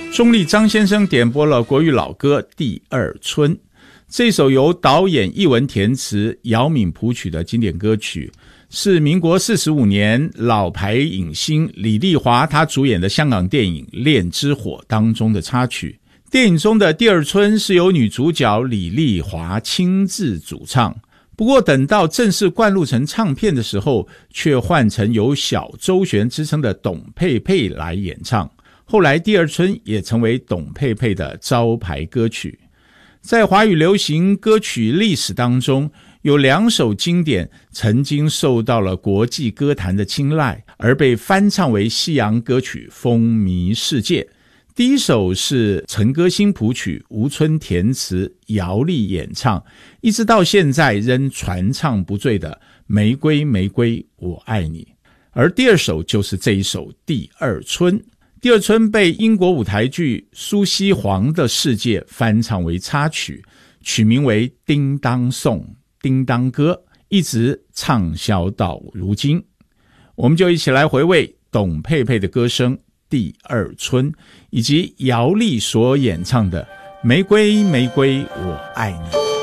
中立张先生点播了国语老歌《第二春》，这首由导演译文填词、姚敏谱曲的经典歌曲，是民国45年老牌影星李丽华她主演的香港电影《恋之火》当中的插曲。电影中的《第二春》是由女主角李丽华亲自主唱，不过等到正式灌录成唱片的时候，却换成由小周璇之称的董佩佩来演唱。后来《第二春》也成为董佩佩的招牌歌曲。在华语流行歌曲历史当中，有2首经典曾经受到了国际歌坛的青睐，而被翻唱为西洋歌曲，风靡世界。第一首是陈歌辛谱曲，吴春填词，姚丽演唱，一直到现在仍传唱不醉的《玫瑰玫瑰我爱你》。而第二首就是这一首《第二春》。第二春被英国舞台剧《苏西黄的世界》翻唱为插曲，取名为《叮当颂》、《叮当歌》，一直畅销到如今。我们就一起来回味董佩佩的歌声《第二春》，以及姚丽所演唱的《玫瑰玫瑰我爱你》。